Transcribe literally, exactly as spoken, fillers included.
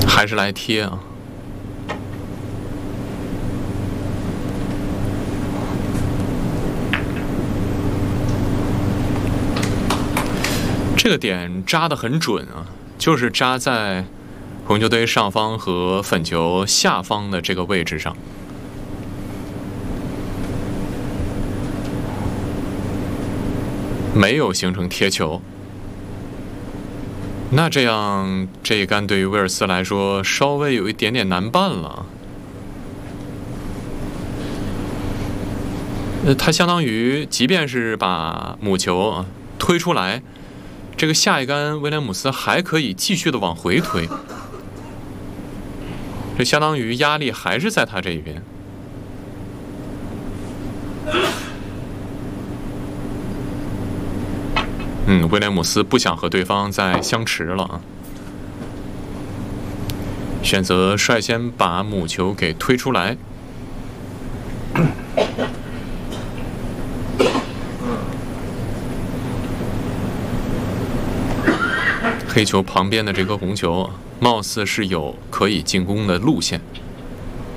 还是来贴啊。这个点扎得很准啊，就是扎在红球堆上方和粉球下方的这个位置上。没有形成贴球。那这样这一杆对于威尔斯来说稍微有一点点难办了。呃，他相当于即便是把母球啊推出来，这个下一杆威廉姆斯还可以继续的往回推，这相当于压力还是在他这一边。嗯，威廉姆斯不想和对方再相持了啊，选择率先把母球给推出来。黑球旁边的这颗红球，貌似是有可以进攻的路线。